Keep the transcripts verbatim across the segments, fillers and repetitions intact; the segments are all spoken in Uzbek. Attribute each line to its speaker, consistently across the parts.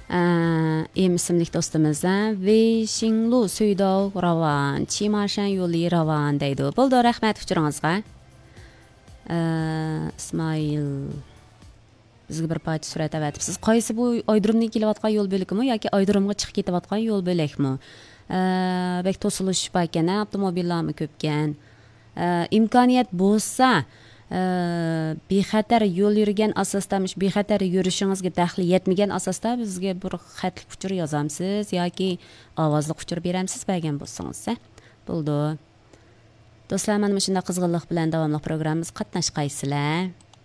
Speaker 1: Em ismli dostumuzdan Veyshinlu Suydov ravan, Chimashan yo'li ravan deydi. Bo'ldi, rahmat uchuringizga. İsmail bizga bir parcha surat avatibsiz. Qaysi bu Oydirimdan kelayotgan yo'l bo'lakmi yoki Oydirimga chiqib ketayotgan yo'l bo'lakmi? Bek to'silish bor ekan, avtomobillarmi ko'pkan. İmkoniyat bo'lsa, bexatar yo'l yurgan asosda, bexatar yurishingizga daxli yetmagan asosda bizga bir xatlik uchur yozamsiz yoki ovozli uchur beramsiz bergan bo'lsangiz. Bo'ldi. Do'stlar, mana shunday qizg'inlik bilan davomli programmamiz qatnashqaysizlar.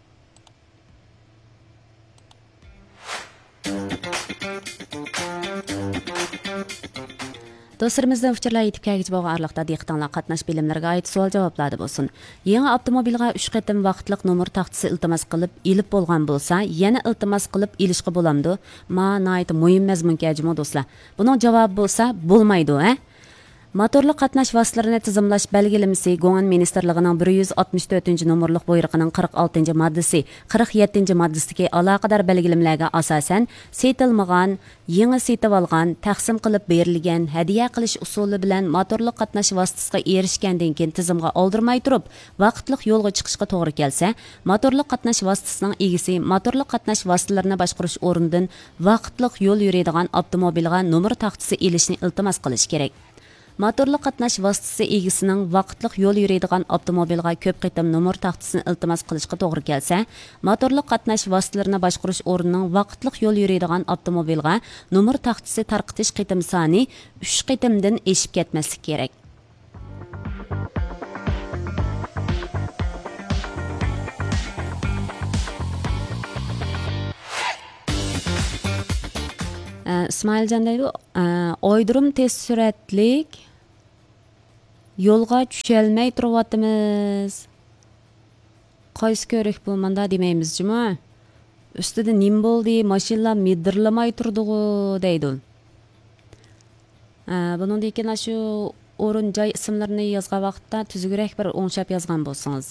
Speaker 1: Dostlarımızdan fikirler yetib kelgich bo'lgan arliqda diqqatinglar qatnash bilimlariga oid savol javoblarda bo'lsin. Yangi avtomobilga uch qatim vaqtliq nomer taxtisi iltimos qilib, ilib bo'lgan bo'lsa, yana iltimos qilib ilishga bo'lamdi. Ma nayt muhim mazmunga ajmo do'stlar. Buning javobi bo'lsa, bo'lmaydi, ha? Motorli qatnash vositalarini tizimlash belgilamasi Go'an ministerligining bir yuz oltmish to'rtinchi nomerlik buyruqining qirq oltinchi moddasi, qirq yettinchi moddasidagi aloqador belgilamlarga asosan setilmagan, yangi setib olgan, taqsim qilib berilgan hadiya qilish usuli bilan motorli qatnash vositasiga erishgandan keyin tizimga oldirmay turib, vaqtliq yo'lga chiqishga to'g'ri kelsa, motorli qatnash vositasining egasi motorli qatnash vositalarini boshqarish o'rnidan vaqtliq yo'l yuradigan avtomobilga nomer taxtisi ilishni iltimos qilish kerak. Motorli qatnash vositasi egasining vaqtliq yo'l yuradigan avtomobilga ko'p qitim nomer taxtisini iltimos qilishga to'g'ri kelsa, motorli qatnash vositalarini boshqarish o'rnining vaqtliq yo'l yuradigan avtomobilga nomer taxtisi tarqitish qitim soni uch qitimdan eshib ketmaslik kerak. İsmailcan deydi, Oydirim tez suratlik yo'lga tushalmay turyapmiz. Qaysi ko'rik bu manda demaymiz-jimi? Ustida nim bo'ldi, mashinalar midirlamay turdi-ku deydi. Bundan keyin shu o'rin joy ismlarini yozgan vaqtda tuzukroq bir o'ngshab yozgan bo'lsangiz,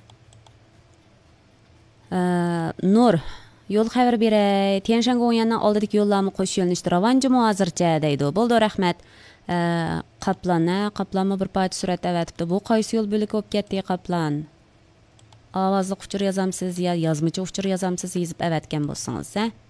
Speaker 1: Nur yo'l xabar beray. Tianshan Go'yanning oldidagi yo'llarni qo'sh yo'lnishda ravanjimi hozircha deydi. Bo'ldi, rahmat. Qaplanni, qaplanma bir parcha surat avatibdi. Bu qaysi yo'l bo'lib bo'lib ketdi, qaplan? Ovozli uchur yozamsiz yo yozmacha uchur yozamsiz yozib avatgan bo'lsangiz,